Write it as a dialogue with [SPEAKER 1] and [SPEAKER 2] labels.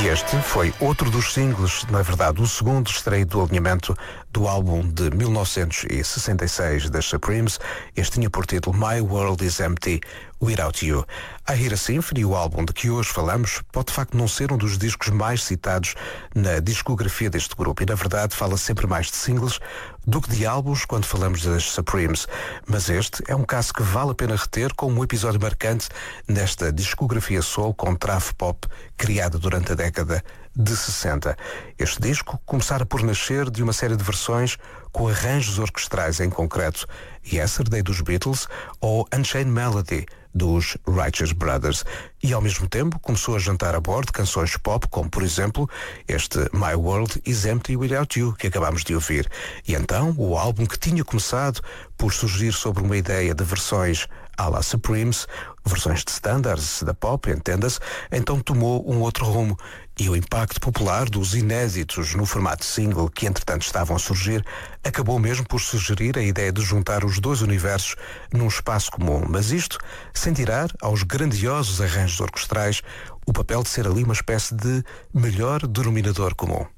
[SPEAKER 1] Este foi outro dos singles, na verdade, o segundo extraído do alinhamento do álbum de 1966 das Supremes. Este tinha por título My World is Empty Without You. I Hear a Symphony, o álbum de que hoje falamos, pode de facto não ser um dos discos mais citados na discografia deste grupo e, na verdade, fala sempre mais de singles do que de álbuns quando falamos das Supremes. Mas este é um caso que vale a pena reter como um episódio marcante nesta discografia soul com trave pop criada durante a década de 60. Este disco começara por nascer de uma série de versões com arranjos orquestrais em concreto, Yesterday dos Beatles ou Unchained Melody dos Righteous Brothers, e ao mesmo tempo começou a jantar a bordo canções pop, como por exemplo este My World is Empty Without You, que acabamos de ouvir. E então o álbum, que tinha começado por surgir sobre uma ideia de versões à la Supremes, versões de standards da pop, entenda-se, então tomou um outro rumo, e o impacto popular dos inéditos no formato single que entretanto estavam a surgir acabou mesmo por sugerir a ideia de juntar os dois universos num espaço comum, mas isto sem tirar aos grandiosos arranjos orquestrais o papel de ser ali uma espécie de melhor denominador comum.